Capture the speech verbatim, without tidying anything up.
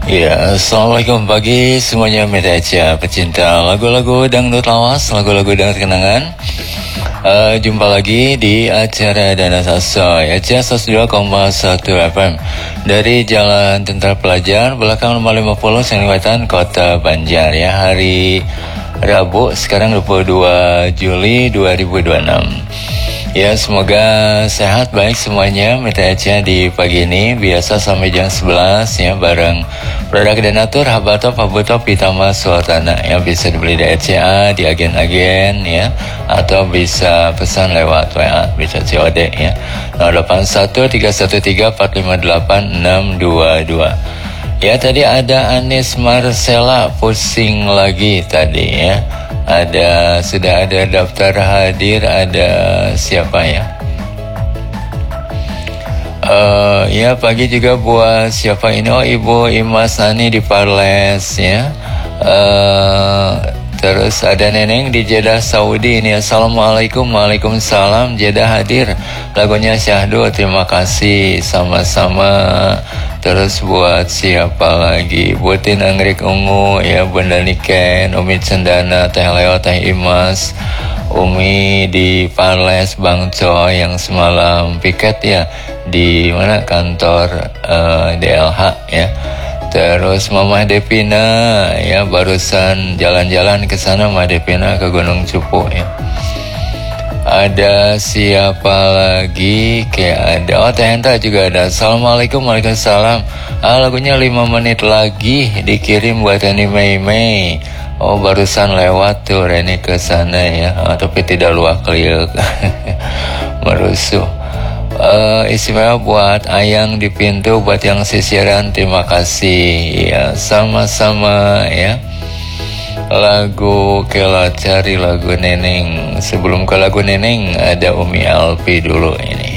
Ya, assalamualaikum pagi semuanya Medaja pecinta lagu-lagu dangdut lawas, lagu-lagu dangdut kenangan. uh, Jumpa lagi di acara Dana Sasoy A C seratus dua koma satu F M dari Jalan Tentara Pelajar, belakang nomor lima puluh, Senggawaitan, Kota Banjar. Ya, hari Rabu, sekarang dua puluh dua Juli dua ribu dua puluh enam. Ya, semoga sehat baik semuanya. Mita Eca di pagi ini biasa sampai jam sebelas ya, bareng produk Denatur, Habatop, Habutop, Pitama, Sultana. Ya, bisa dibeli di E C A, di agen-agen ya, atau bisa pesan lewat W A, bisa C O D ya, nol delapan satu tiga satu tiga empat lima delapan enam dua dua. Ya, tadi ada Anis Marcella pusing lagi tadi ya. Ada, sudah ada daftar hadir, ada siapa ya? Uh, ya, pagi juga buat siapa ini? Oh, Ibu Imas Nani di Parles ya. Uh, terus ada Neneng di Jeddah Saudi ini. Assalamualaikum, waalaikumsalam. Jeddah hadir. Lagunya Syahdu, terima kasih sama-sama. Terus buat siapa lagi? Buatin Anggrek Ungu ya, Bunda Niken, Umi Cendana, Teh Leo, Teh Imas, Umi di Parles, Bang Coy yang semalam piket ya di mana kantor uh, D L H ya. Terus Mama Devina ya, barusan jalan-jalan ke sana Mama Devina ke Gunung Cupu ya. Ada siapa lagi? Kayak ada, oh Teh Henta juga ada. Assalamualaikum, waalaikumsalam. Ah, lagunya lima menit lagi dikirim buat Reni Mei Mei. Oh, barusan lewat tuh Reni ke sana ya. Oh, tapi tidak luah kliuk. Merusuh. Uh, istimewa buat Ayang di pintu, buat yang sisiran, terima kasih ya, sama-sama ya. Lagu Kela cari lagu Neneng. Sebelum ke lagu Neneng ada Umi Alpi dulu ini.